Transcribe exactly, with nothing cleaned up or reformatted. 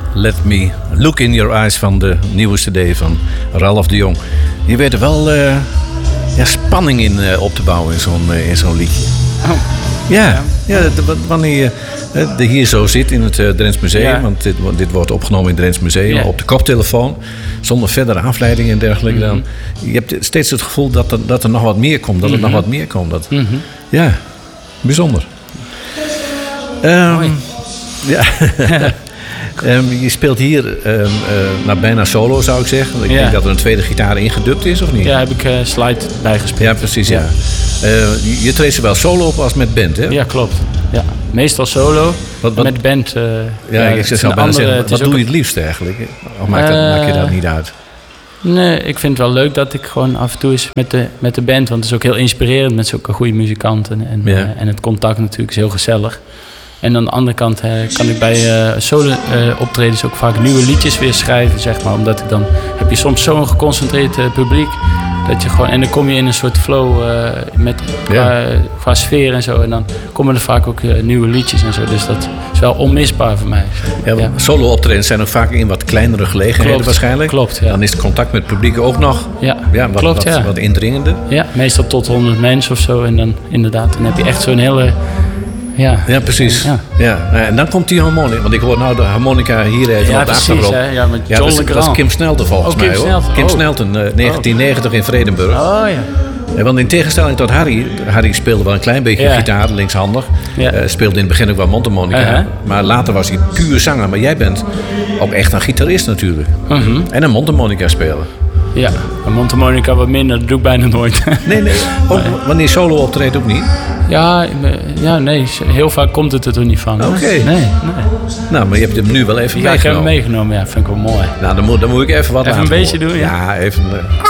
Let Me Look in Your Eyes van de nieuwe cd van Ralph de Jong. Je weet er wel uh, ja, spanning in uh, op te bouwen in zo'n, uh, in zo'n liedje. Oh. Ja, ja. ja d- wanneer je uh, hier zo zit in het uh, Drents Museum... Ja. Want dit, dit wordt opgenomen in het Drents Museum... Ja. op de koptelefoon, zonder verdere afleiding en dergelijke. Mm-hmm. Dan, je hebt steeds het gevoel dat er, dat er nog wat meer komt. Dat mm-hmm. er nog wat meer komt. Dat, mm-hmm. Ja, bijzonder. Um, Mooi. Ja... Um, je speelt hier um, uh, nou, bijna solo, zou ik zeggen. Ik ja. denk dat er een tweede gitaar ingedubt is, of niet? Ja, heb ik uh, slide bijgespeeld. Ja, precies, ja. ja. Uh, je, je treedt zowel solo op als met band, hè? Ja, klopt. Ja. Meestal solo, wat, wat, met band. Uh, ja, ja, ik zou bijna andere, zeggen, wat doe je het liefst eigenlijk? Of maakt, uh, dat, maak je dat niet uit? Nee, ik vind het wel leuk dat ik gewoon af en toe eens met de, met de band... want het is ook heel inspirerend met zulke goede muzikanten. En, ja. uh, en het contact natuurlijk is heel gezellig. En aan de andere kant uh, kan ik bij uh, solo-optredens uh, ook vaak nieuwe liedjes weer schrijven, zeg maar. Omdat ik dan heb je soms zo'n geconcentreerd uh, publiek dat je gewoon en dan kom je in een soort flow uh, met qua, ja. qua sfeer en zo. En dan komen er vaak ook uh, nieuwe liedjes en zo. Dus dat is wel onmisbaar voor mij. Ja, ja. Solo-optredens zijn ook vaak in wat kleinere gelegenheden klopt, waarschijnlijk. Klopt, ja. Dan is het contact met het publiek ook nog ja, ja, wat, klopt, wat, ja. wat indringender. Ja, meestal tot honderd mensen of zo. En dan inderdaad, dan heb je echt zo'n hele... Ja, ja, precies. Ja. Ja. En dan komt die harmonica. Want ik hoor nou de harmonica hier even ja, op de precies, achtergrond. Hè? Ja, met John ja, dat, dat is Kim Snelten volgens oh, mij. Kim hoor. Snelten. Kim oh. Snelten, uh, negentien negentig in Vredenburg. Oh ja. Ja, want in tegenstelling tot Harry... Harry speelde wel een klein beetje ja. gitaar, linkshandig. Ja. Uh, speelde in het begin ook wel mondharmonica. Uh-huh. Maar later was hij puur zanger. Maar jij bent ook echt een gitarist natuurlijk. Uh-huh. En een mondharmonica spelen. Ja, een mondharmonica wat minder, dat doe ik bijna nooit. Nee, nee. Ook nee. Wanneer solo optreedt ook niet? Ja, ja, nee. Heel vaak komt het er toch niet van. Oké. Okay. Nee, nee. Nou, maar je hebt hem nu wel even ja, meegenomen. ik heb hem meegenomen. Ja, vind ik wel mooi. Nou, dan moet, dan moet ik even wat Even een beetje doen, ja. Ja, even... Uh...